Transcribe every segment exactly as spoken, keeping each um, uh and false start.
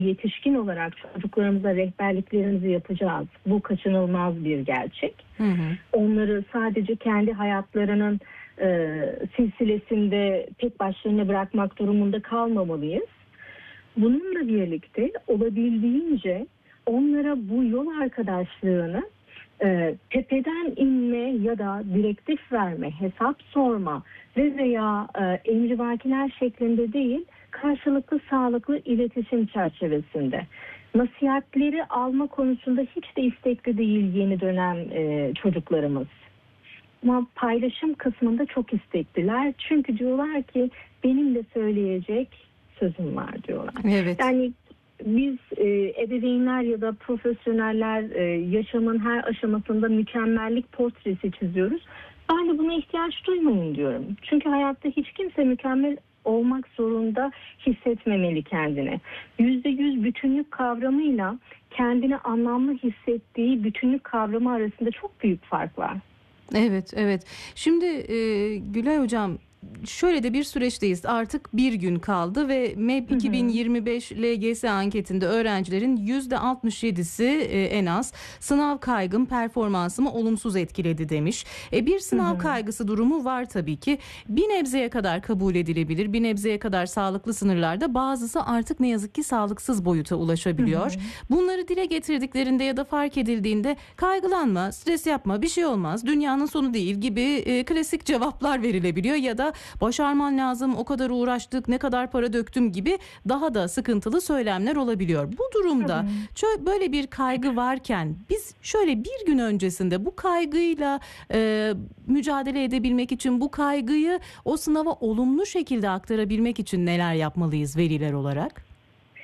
yetişkin olarak çocuklarımıza rehberliklerimizi yapacağız. Bu kaçınılmaz bir gerçek. Hı hı. Onları sadece kendi hayatlarının e, silsilesinde tek başlarına bırakmak durumunda kalmamalıyız. Bununla birlikte olabildiğince onlara bu yol arkadaşlığını e, tepeden inme ya da direktif verme, hesap sorma ve veya e, emrivakiler şeklinde değil, karşılıklı sağlıklı iletişim çerçevesinde. Nasihatleri alma konusunda hiç de istekli değil yeni dönem e, çocuklarımız. Ama paylaşım kısmında çok istekliler. Çünkü diyorlar ki benim de söyleyecek sözüm var diyorlar. Evet. Yani biz e, ebeveynler ya da profesyoneller e, yaşamın her aşamasında mükemmellik portresi çiziyoruz. Ben de buna ihtiyaç duymayın diyorum. Çünkü hayatta hiç kimse mükemmel olmak zorunda hissetmemeli kendini. Yüzde yüz bütünlük kavramıyla kendini anlamlı hissettiği bütünlük kavramı arasında çok büyük fark var. Evet, evet. Şimdi e, Gülay Hocam, şöyle de bir süreçteyiz. Artık bir gün kaldı ve M E B iki bin yirmi beş L G S anketinde öğrencilerin yüzde altmış yedisi e, en az sınav kaygım performansımı olumsuz etkiledi demiş. E, bir sınav Hı hı. kaygısı durumu var tabii ki. Bir nebzeye kadar kabul edilebilir. Bir nebzeye kadar sağlıklı sınırlarda, bazısı artık ne yazık ki sağlıksız boyuta ulaşabiliyor. Hı hı. Bunları dile getirdiklerinde ya da fark edildiğinde kaygılanma, stres yapma, bir şey olmaz, dünyanın sonu değil gibi e, klasik cevaplar verilebiliyor ya da başarman lazım, o kadar uğraştık, ne kadar para döktüm gibi daha da sıkıntılı söylemler olabiliyor. Bu durumda şöyle, böyle bir kaygı varken biz şöyle bir gün öncesinde bu kaygıyla e, mücadele edebilmek için, bu kaygıyı o sınava olumlu şekilde aktarabilmek için neler yapmalıyız veliler olarak?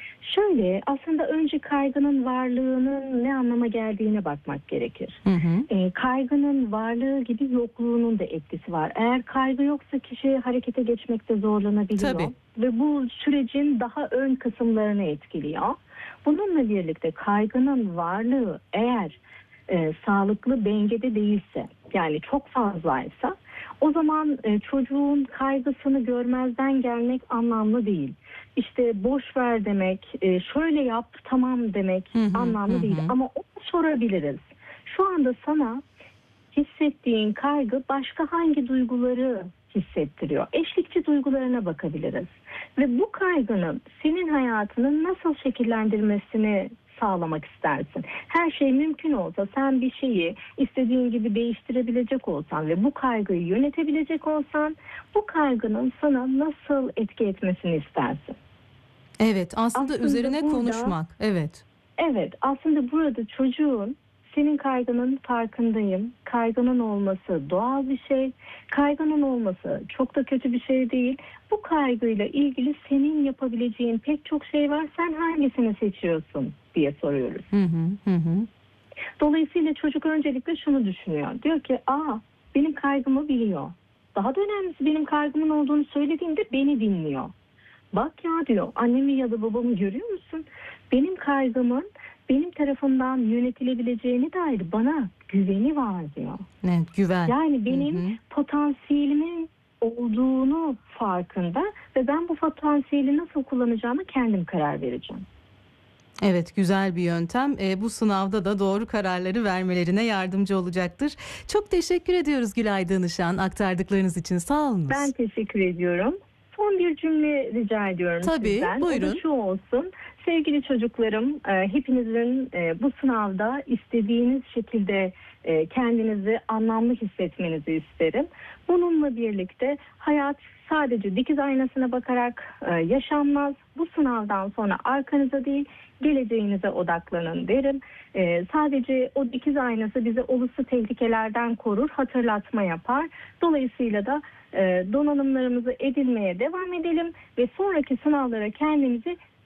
Şöyle, aslında önce kaygının varlığının ne anlama geldiğine bakmak gerekir. Hı hı. E, kaygının varlığı gibi yokluğunun da etkisi var. Eğer kaygı yoksa kişi harekete geçmekte zorlanabiliyor. Tabii. Ve bu sürecin daha ön kısımlarını etkiliyor. Bununla birlikte kaygının varlığı eğer e, sağlıklı dengede değilse, yani çok fazlaysa, o zaman e, çocuğun kaygısını görmezden gelmek anlamlı değil. İşte boş ver demek, e, şöyle yap tamam demek Hı hı, anlamlı hı değil. hı. Ama onu sorabiliriz. Şu anda sana hissettiğin kaygı başka hangi duyguları hissettiriyor? Eşlikçi duygularına bakabiliriz. Ve bu kaygının senin hayatını nasıl şekillendirmesini sağlamak istersin. Her şey mümkün olsa, sen bir şeyi istediğin gibi değiştirebilecek olsan ve bu kaygıyı yönetebilecek olsan, bu kaygının sana nasıl etki etmesini istersin? Evet, aslında Aslında üzerine burada konuşmak. Evet. Evet, aslında burada çocuğun senin kaygının farkındayım. Kaygının olması doğal bir şey. Kaygının olması çok da kötü bir şey değil. Bu kaygıyla ilgili senin yapabileceğin pek çok şey var. Sen hangisini seçiyorsun diye soruyoruz. Hı hı, hı hı. Dolayısıyla çocuk öncelikle şunu düşünüyor. Diyor ki, aa benim kaygımı biliyor. Daha da önemlisi, benim kaygımın olduğunu söylediğimde beni dinliyor. Bak ya diyor, annemi ya da babamı görüyor musun? Benim kaygımın benim tarafından yönetilebileceğine dair bana güveni var diyor. Evet, güven. Yani benim Hı hı. potansiyelimin olduğunu farkında ve ben bu potansiyeli nasıl kullanacağımı kendim karar vereceğim. Evet, güzel bir yöntem. E, bu sınavda da doğru kararları vermelerine yardımcı olacaktır. Çok teşekkür ediyoruz Gülay Danışan, aktardıklarınız için. Sağ Ben olunuz. teşekkür ediyorum. Son bir cümle rica ediyorum Tabii, sizden. O da buyurun. şu olsun. Sevgili çocuklarım, e, hepinizin e, bu sınavda istediğiniz şekilde e, kendinizi anlamlı hissetmenizi isterim. Bununla birlikte hayat sadece dikiz aynasına bakarak e, yaşanmaz. Bu sınavdan sonra arkanıza değil, geleceğinize odaklanın derim. E, sadece o dikiz aynası bize olası tehlikelerden korur, hatırlatma yapar. Dolayısıyla da e, donanımlarımızı edinmeye devam edelim ve sonraki sınavlara kendimizi